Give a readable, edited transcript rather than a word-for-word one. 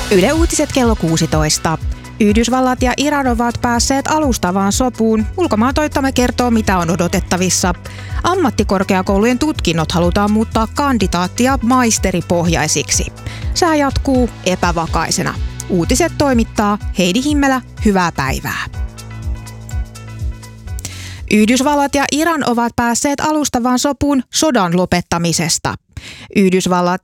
Yle Uutiset kello 16. Yhdysvallat ja Iran ovat päässeet alustavaan sopuun. Ulkomaantoittamme kertoo, mitä on odotettavissa. Ammattikorkeakoulujen tutkinnot halutaan muuttaa kandidaatti- ja maisteripohjaisiksi. Sää jatkuu epävakaisena. Uutiset toimittaa Heidi Himmelä. Hyvää päivää. Yhdysvallat ja Iran ovat päässeet alustavaan sopuun sodan lopettamisesta. Yhdysvallat